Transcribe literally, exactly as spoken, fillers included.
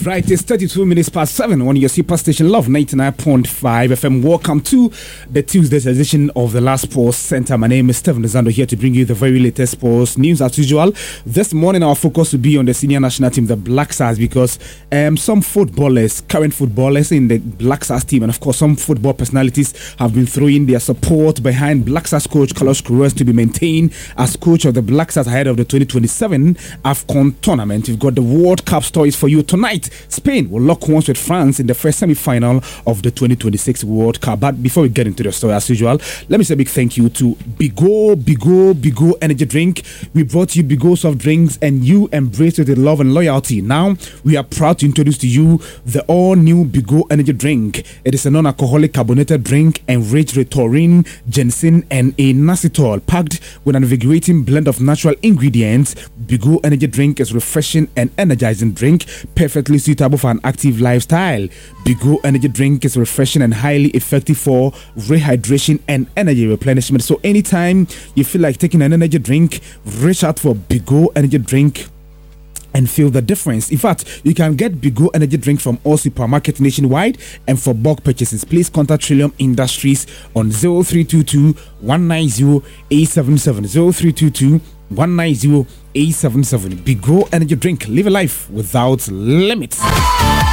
Right, it's thirty-two minutes past seven on your super station Love ninety-nine point five F M. Welcome to the Tuesday's edition of the Last Sports Center. My name is Stephen Zando here to bring you the very latest sports news as usual. This morning, our focus will be on the senior national team, the Black Stars, because um, some footballers, current footballers in the Black Stars team, and of course, some football personalities have been throwing their support behind Black Stars coach Carlos Queiroz to be maintained as coach of the Black Stars ahead of the twenty twenty-seven AFCON tournament. We've got the World Cup stories for you tonight. Spain will lock horns with France in the first semi-final of the twenty twenty-six World Cup. But before we get into the story, as usual, let me say a big thank you to Bigo, Bigo, Bigo Energy Drink. We brought you Bigo soft drinks and you embraced it with love and loyalty. Now, we are proud to introduce to you the all-new Bigo Energy Drink. It is a non-alcoholic carbonated drink enriched with taurine, ginseng, and inositol, packed with an invigorating blend of natural ingredients. Bigo Energy Drink is refreshing and energizing drink, perfectly suitable for an active lifestyle. Bigo Energy Drink is refreshing and highly effective for rehydration and energy replenishment. So anytime you feel like taking an energy drink, reach out for Bigo Energy Drink and feel the difference. In fact, you can get Bigo Energy Drink from all supermarkets nationwide, and for bulk purchases, please contact Trillium Industries on zero three two two, one nine zero, eight seven seven, zero three two two, one nine zero, eight seven seven. Bigo Energy Drink. Live a life without limits.